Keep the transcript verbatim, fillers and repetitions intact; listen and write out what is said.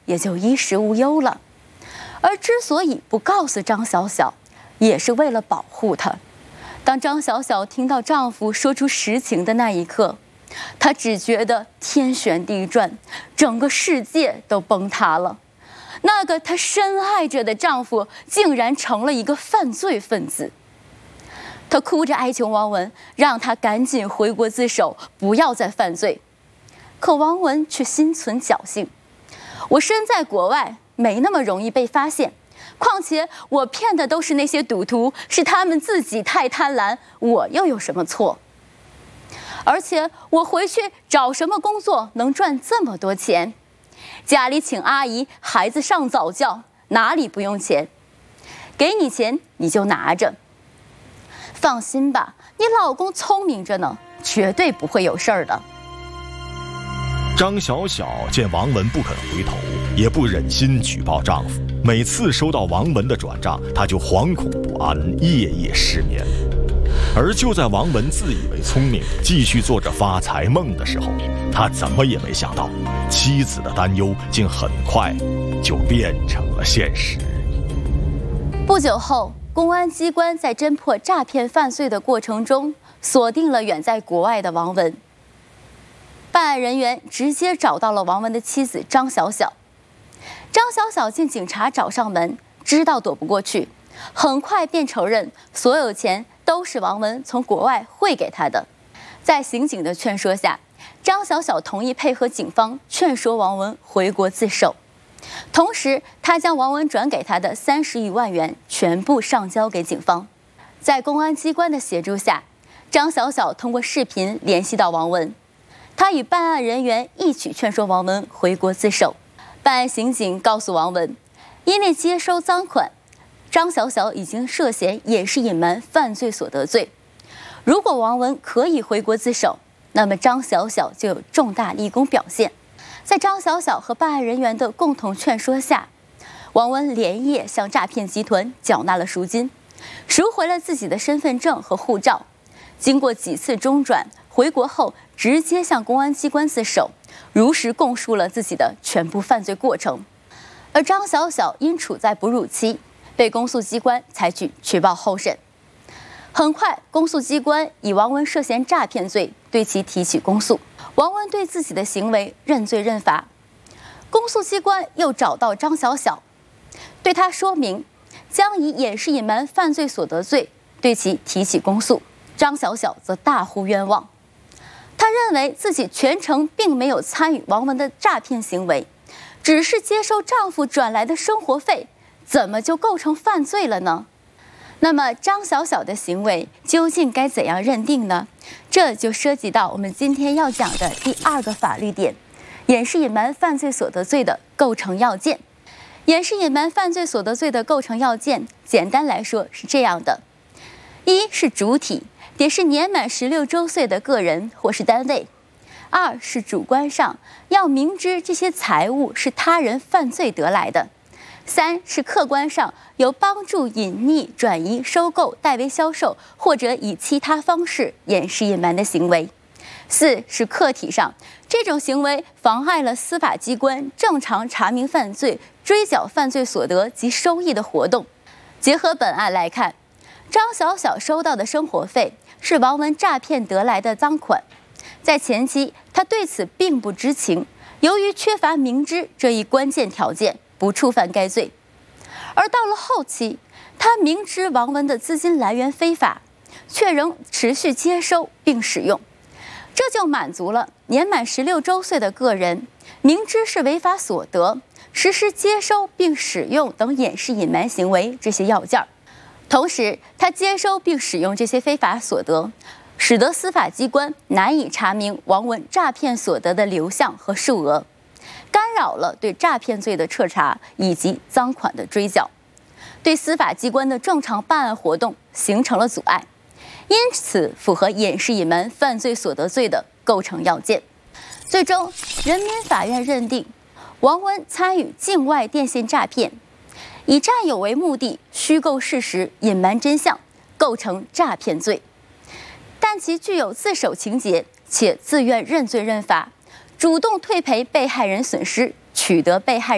也就衣食无忧了。而之所以不告诉张小小，也是为了保护她。当张小小听到丈夫说出实情的那一刻，她只觉得天旋地转，整个世界都崩塌了。那个她深爱着的丈夫竟然成了一个犯罪分子。她哭着哀求王文，让他赶紧回国自首，不要再犯罪。可王文却心存侥幸，我身在国外，没那么容易被发现。况且我骗的都是那些赌徒，是他们自己太贪婪，我又有什么错？而且我回去找什么工作能赚这么多钱？家里请阿姨，孩子上早教，哪里不用钱？给你钱你就拿着。放心吧，你老公聪明着呢，绝对不会有事儿的。 张小小见王文不肯回头，也不忍心举报丈夫。每次收到王文的转账，她就惶恐不安，夜夜失眠。而就在王文自以为聪明，继续做着发财梦的时候，他怎么也没想到，妻子的担忧竟很快就变成了现实。 不久后，公安机关在侦破诈骗犯罪的过程中，锁定了远在国外的王文。办案人员直接找到了王文的妻子张小小。张小小见警察找上门，知道躲不过去，很快便承认所有钱都是王文从国外汇给他的。在刑警的劝说下，张小小同意配合警方劝说王文回国自首。同时，他将王文转给他的三十余万元全部上交给警方。在公安机关的协助下，张小小通过视频联系到王文，他与办案人员一起劝说王文回国自首。办案刑警告诉王文，因为接收赃款，张小小已经涉嫌掩饰隐瞒犯罪所得罪。如果王文可以回国自首，那么张小小就有重大立功表现。在张小小和办案人员的共同劝说下，王文连夜向诈骗集团缴纳了赎金，赎回了自己的身份证和护照。经过几次中转，回国后直接向公安机关自首，如实供述了自己的全部犯罪过程。而张小小因处在哺乳期，被公诉机关采取取保候审。很快，公诉机关以王文涉嫌诈骗罪对其提起公诉。王文对自己的行为认罪认罚。公诉机关又找到张小小，对他说明将以掩饰隐瞒犯罪所得罪对其提起公诉。张小小则大呼冤枉，他认为自己全程并没有参与王文的诈骗行为，只是接收丈夫转来的生活费，怎么就构成犯罪了呢？那么张小小的行为究竟该怎样认定呢？这就涉及到我们今天要讲的第二个法律点，掩饰隐瞒犯罪所得罪的构成要件。掩饰隐瞒犯罪所得罪的构成要件，简单来说是这样的：一是主体，得是年满十六周岁的个人或是单位；二是主观上，要明知这些财物是他人犯罪得来的；三是客观上，有帮助隐匿、转移、收购、代为销售或者以其他方式掩饰隐瞒的行为；四是客体上，这种行为妨碍了司法机关正常查明犯罪、追缴犯罪所得及收益的活动。结合本案来看，张小小收到的生活费是王文诈骗得来的赃款，在前期他对此并不知情，由于缺乏明知这一关键条件，不触犯该罪。而到了后期，他明知王文的资金来源非法，却仍持续接收并使用，这就满足了年满十六周岁的个人明知是违法所得，实施接收并使用等掩饰隐瞒行为这些要件。同时，他接收并使用这些非法所得，使得司法机关难以查明王文诈骗所得的流向和数额，干扰了对诈骗罪的彻查以及赃款的追缴，对司法机关的正常办案活动形成了阻碍，因此符合掩饰隐瞒犯罪所得罪的构成要件。最终，人民法院认定王文参与境外电信诈骗，以占有为目的，虚构事实，隐瞒真相，构成诈骗罪。但其具有自首情节，且自愿认罪认罚，主动退赔被害人损失，取得被害人